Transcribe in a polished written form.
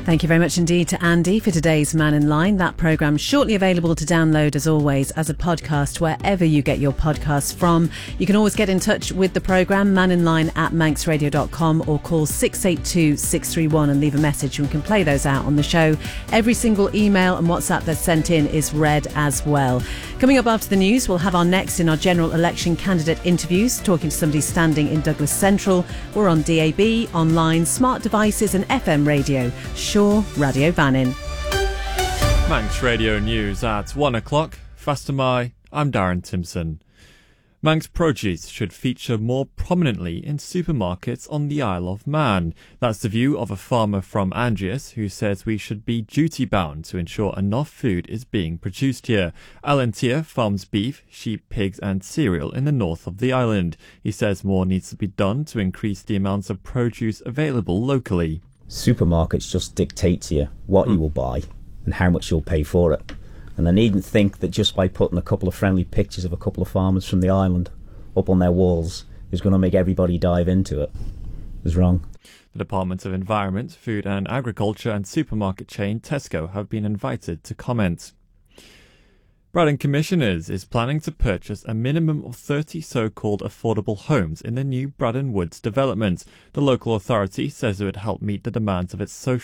Thank you very much indeed to Andy for today's Man in Line. That programme shortly available to download as always as a podcast wherever you get your podcasts from. You can always get in touch with the programme, maninline@manxradio.com, or call 682 631 and leave a message. We can play those out on the show. Every single email and WhatsApp that's sent in is read as well. Coming up after the news, we'll have our next in our general election candidate interviews, talking to somebody standing in Douglas Central. We're on DAB, online, smart devices and FM radio. Shaw Radio Bannon. Manx Radio News at 1 o'clock. Faster my, I'm Darren Timpson. Manx produce should feature more prominently in supermarkets on the Isle of Man. That's the view of a farmer from Andreas who says we should be duty-bound to ensure enough food is being produced here. Alan Tier farms beef, sheep, pigs and cereal in the north of the island. He says more needs to be done to increase the amounts of produce available locally. Supermarkets just dictate to you what you will buy and how much you'll pay for it. And I needn't think that just by putting a couple of friendly pictures of a couple of farmers from the island up on their walls is going to make everybody dive into it. It's wrong. The Department of Environment, Food and Agriculture and supermarket chain Tesco have been invited to comment. Braddon Commissioners is planning to purchase a minimum of 30 so-called affordable homes in the new Braddon Woods development. The local authority says it would help meet the demands of its social